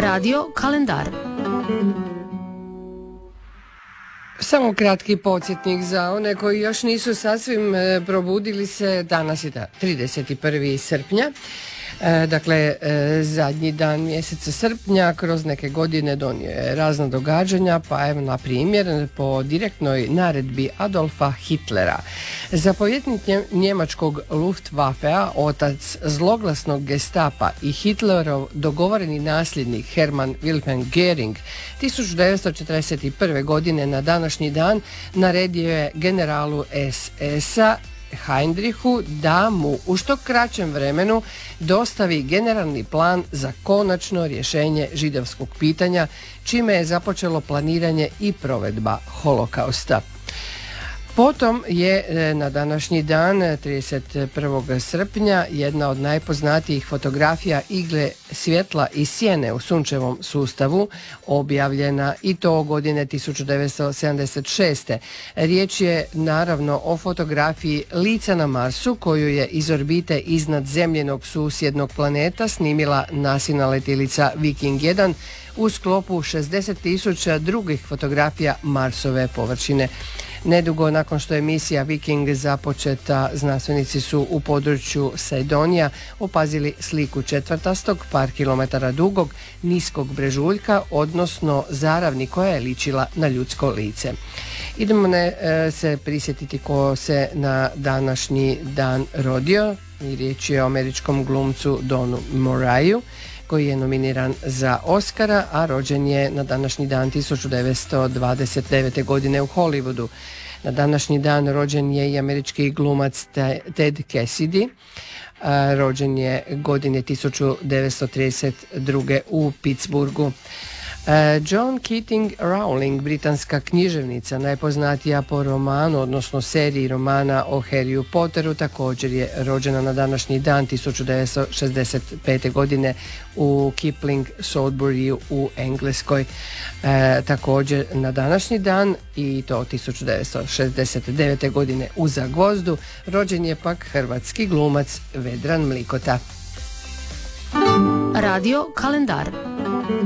Radio kalendar. Samo kratki podsjetnik za one koji još nisu sasvim probudili se. Danas je 31. srpnja. Dakle, zadnji dan mjeseca srpnja kroz neke godine donio je razna događanja, pa evo na primjer po direktnoj naredbi Adolfa Hitlera. Zapovjednik njemačkog Luftwaffea, otac zloglasnog Gestapa i Hitlerov dogovoreni nasljednik Hermann Wilhelm Göring 1941. godine na današnji dan naredio je generalu SS-a Heinrichu da mu u što kraćem vremenu dostavi generalni plan za konačno rješenje židovskog pitanja, čime je započelo planiranje i provedba holokausta. Potom je na današnji dan, 31. srpnja, jedna od najpoznatijih fotografija igle svjetla i sjene u sunčevom sustavu objavljena, i to godine 1976. Riječ je naravno o fotografiji lica na Marsu koju je iz orbite iznad zemljenog susjednog planeta snimila NASIna letjelica Viking 1 u sklopu 60.000 drugih fotografija Marsove površine. Nedugo nakon što je misija Viking započeta, znanstvenici su u području Sajdonija opazili sliku četvrtastog, par kilometara dugog, niskog brežuljka, odnosno zaravni koja je ličila na ljudsko lice. Idemo se prisjetiti ko se na današnji dan rodio. Riječ je o američkom glumcu Donu Moraju, koji je nominiran za Oscara, a rođen je na današnji dan 1929. godine u Hollywoodu. Na današnji dan rođen je i američki glumac Ted Cassidy, rođen je godine 1932. u Pittsburghu. John Keating Rowling, britanska književnica, najpoznatija po romanu, odnosno seriji romana o Harryu Potteru, također je rođena na današnji dan 1965. godine u Kipling Salisbury u Engleskoj. Također na današnji dan, i to 1969. godine u Zagvozdu, rođen je pak hrvatski glumac Vedran Mlikota. Radio kalendar.